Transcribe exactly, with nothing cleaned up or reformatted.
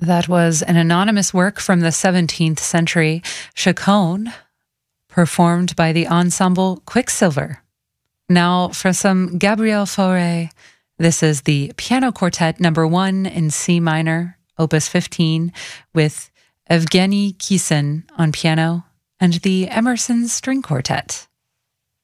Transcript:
That was an anonymous work from the seventeenth century, Chaconne, performed by the ensemble Quicksilver. Now for some Gabriel Fauré. This is the Piano Quartet number one in C minor, opus fifteen, with Evgeny Kissin on piano and the Emerson String Quartet.